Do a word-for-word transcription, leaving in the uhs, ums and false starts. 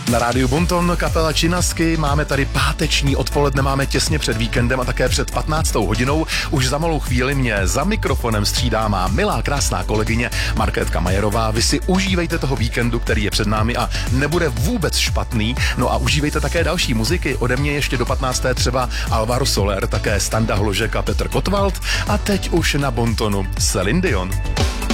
Na rádiu Bonton kapela Činasky, máme tady páteční odpoledne, máme těsně před víkendem a také před patnáctou hodinou. Už za malou chvíli mě za mikrofonem střídá má milá krásná kolegyně Markétka Majerová. Vy si užívejte toho víkendu, který je před námi a nebude vůbec špatný. No a užívejte také další muziky. Ode mě ještě do patnácté třeba Alvaro Soler, také Standa Hložek a Petr Kotwald. A teď už na Bontonu Celine Dion.